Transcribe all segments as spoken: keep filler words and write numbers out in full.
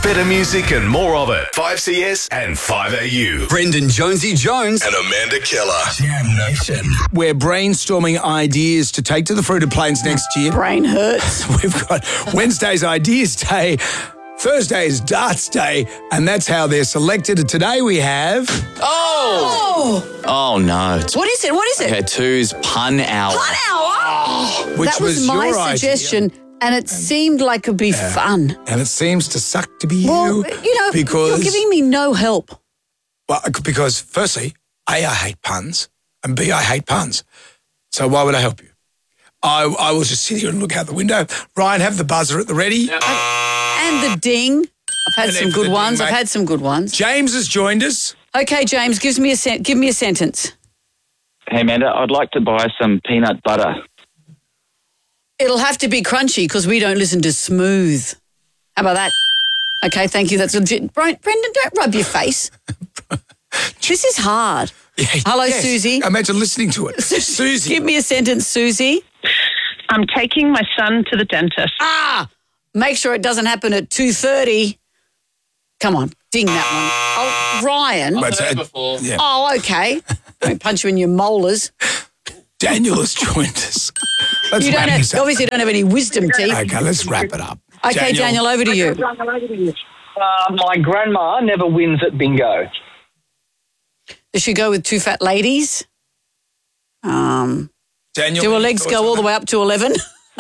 Better music and more of it. five C S and five A U. Brendan Jonesy Jones And Amanda Keller. Jam Nation. We're brainstorming ideas to take to the Fruited Plains next year. Brain hurts. We've got Wednesday's Ideas Day, Thursday's Darts Day, and that's how they're selected. And today we have... Oh! Oh, no. What is it? What is it? Okay, two's pun hour. Pun hour! Which that was, was my your idea. suggestion, and it seemed like it would be fun. And it seems to suck to be Well, you. you know, because, you're giving me no help. Well, because firstly, A, I hate puns, and B, I hate puns. So why would I help you? I, I will just sit here and look out the window. Ryan, have the buzzer at the ready. And the ding. I've had And some then for good the ones. ding, I've mate. had some good ones. James has joined us. Okay, James, gives me a sen- give me a sentence. Hey, Amanda, I'd like to buy some peanut butter. It'll have to be crunchy because we don't listen to smooth. How about that? Okay, thank you. That's legit. Bri- Brendan, don't rub your face. This is hard. Yeah, Hello, yes. Susie. Imagine listening to it. Susie. Give me a sentence, Susie. I'm taking my son to the dentist. Ah! Make sure it doesn't happen at two thirty. Come on, ding that one. Oh, Ryan. That's it. before. Yeah. Oh, okay. Don't punch you in your molars. Daniel has joined us. Let's You don't wrap have, this up. obviously don't have any wisdom teeth. Okay, let's wrap it up. Okay, Daniel, over to you. Uh, my grandma never wins at bingo. Does she go with two fat ladies? Um, Daniel, do her any legs thoughts go on all the that? way up to eleven?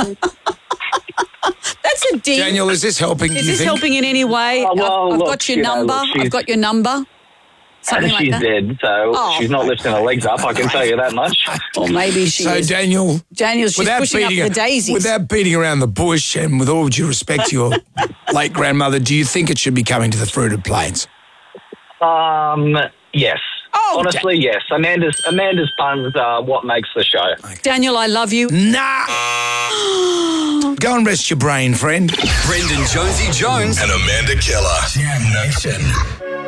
That's a ding. Daniel, is this helping? Is you this think? helping in any way? Oh, well, I've, I've look, got your you know, number. look, she's- I've got your number. Something like she's that. dead, so Oh, she's not lifting her legs up, I can tell you that much. Or maybe she So, is. Daniel, Daniel, she's pushing up the daisies. without beating around the bush, and with all due respect to your late grandmother, do you think it should be coming to the Fruited Plains? Um, yes. Oh, Honestly, yes. Amanda's Amanda's puns are what makes the show. Daniel, I love you. Nah. Go and rest your brain, friend. Brendan Jonesy Jones And Amanda Keller. Jam Nation.